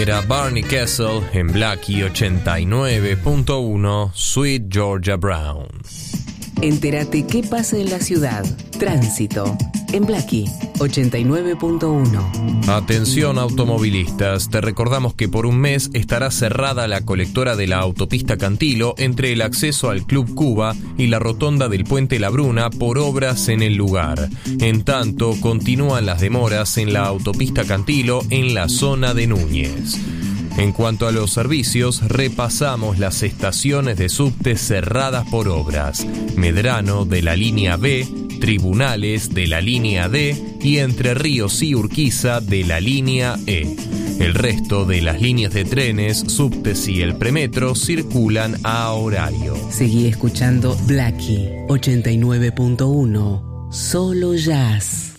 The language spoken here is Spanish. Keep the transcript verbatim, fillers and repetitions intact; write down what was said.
Era Barney Kessel en Blackie ochenta y nueve punto uno, Sweet Georgia Brown. Entérate qué pasa en la ciudad. Tránsito en Blackie ochenta y nueve punto uno. Atención automovilistas, te recordamos que por un mes estará cerrada la colectora de la autopista Cantilo entre el acceso al Club Cuba y la rotonda del Puente La Bruna por obras en el lugar. En tanto, continúan las demoras en la autopista Cantilo en la zona de Núñez. En cuanto a los servicios, repasamos las estaciones de subte cerradas por obras: Medrano de la línea B, Tribunales de la línea D y Entre Ríos y Urquiza de la línea E. El resto de las líneas de trenes, subtes y el premetro circulan a horario. Seguí escuchando Blackie ochenta y nueve punto uno, solo jazz.